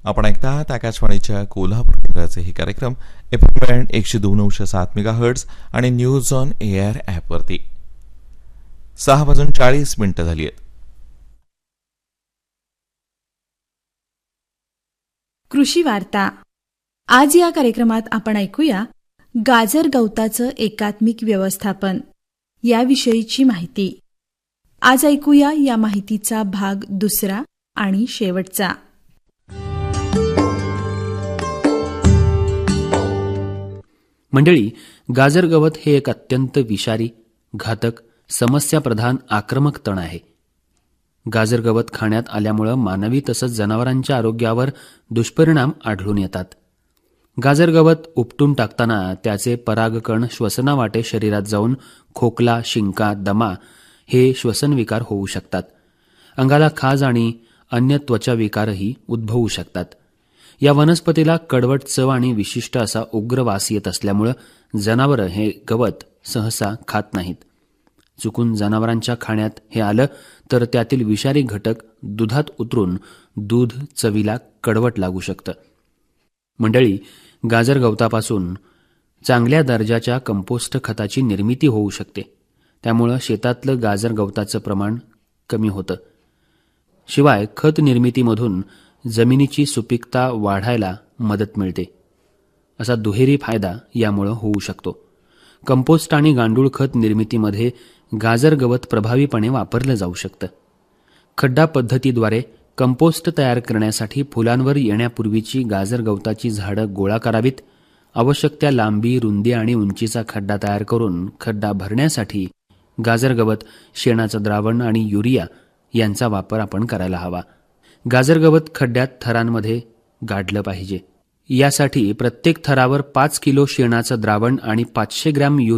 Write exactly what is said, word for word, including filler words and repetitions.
आपण ऐकतात आकाशवाणीच्या कोल्हापूर केंद्राचे हे कार्यक्रम एफ एम बँड एकशे दोन अंश सात मेगा हर्ट्स आणि न्यूज ऑन एअर ॲपवरती. सहा वाजून चाळीस मिनिटं झाली आहेत. कृषी वार्ता. आज या कार्यक्रमात आपण ऐकूया गाजर गवताचं एकात्मिक व्यवस्थापन याविषयीची माहिती. आज ऐकूया या माहितीचा भाग दुसरा आणि शेवटचा. मंडळी, गाजर गवत हे एक अत्यंत विषारी, घातक, समस्याप्रधान आक्रमक तण आहे. गाजर गवत खाण्यात आल्यामुळे मानवी तसंच जनावरांच्या आरोग्यावर दुष्परिणाम आढळून येतात. गाजर गवत उपटून टाकताना त्याचे परागकण श्वसनावाटे शरीरात जाऊन खोकला, शिंका, दमा हे श्वसनविकार होऊ शकतात. अंगाला खाज आणि अन्य त्वचा विकारही उद्भवू शकतात. या वनस्पतीला कडवट चव आणि विशिष्ट असा उग्र वास येत असल्यामुळे जनावरं हे गवत सहसा खात नाहीत. चुकून जनावरांच्या खाण्यात हे आलं तर त्यातील विषारी घटक दुधात उतरून दूध चवीला कडवट लागू शकतं. मंडळी, गाजर गवतापासून चांगल्या दर्जाच्या कंपोस्ट खताची निर्मिती होऊ शकते. त्यामुळं शेतातलं गाजर गवताचं प्रमाण कमी होतं. शिवाय खत निर्मितीमधून जमिनीची सुपीकता वाढायला मदत मिळते. असा दुहेरी फायदा यामुळे होऊ शकतो. कंपोस्ट आणि गांडूळ खत निर्मितीमध्ये गाजर गवत प्रभावीपणे वापरलं जाऊ शकतं. खड्डा पद्धतीद्वारे कंपोस्ट तयार करण्यासाठी फुलांवर येण्यापूर्वीची गाजर गवताची झाडं गोळा करावीत. आवश्यक त्या लांबी, रुंदी आणि उंचीचा खड्डा तयार करून खड्डा भरण्यासाठी गाजर गवत, शेणाचं द्रावण आणि युरिया यांचा वापर आपण करायला हवा. गाजर गवत खड्ड्यात थरांमध्ये गाडलं पाहिजे. यासाठी प्रत्येक थरावर पाच किलो शेणाचं द्रावण आणि पाचशे ग्रॅम युरिया